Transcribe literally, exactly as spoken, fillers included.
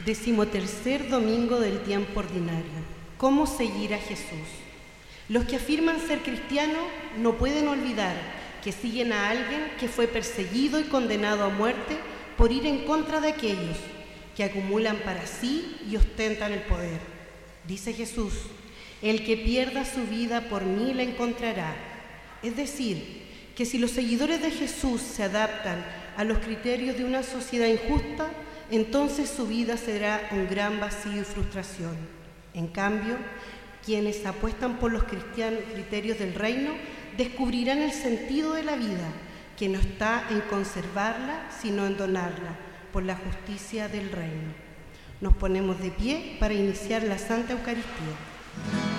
Decimotercer domingo del tiempo ordinario. ¿Cómo seguir a Jesús? Los que afirman ser cristianos no pueden olvidar que siguen a alguien que fue perseguido y condenado a muerte por ir en contra de aquellos que acumulan para sí y ostentan el poder. Dice Jesús: el que pierda su vida por mí la encontrará. Es decir, que si los seguidores de Jesús se adaptan a los criterios de una sociedad injusta, entonces su vida será un gran vacío y frustración. En cambio, quienes apuestan por los criterios del reino descubrirán el sentido de la vida, que no está en conservarla, sino en donarla, por la justicia del reino. Nos ponemos de pie para iniciar la Santa Eucaristía.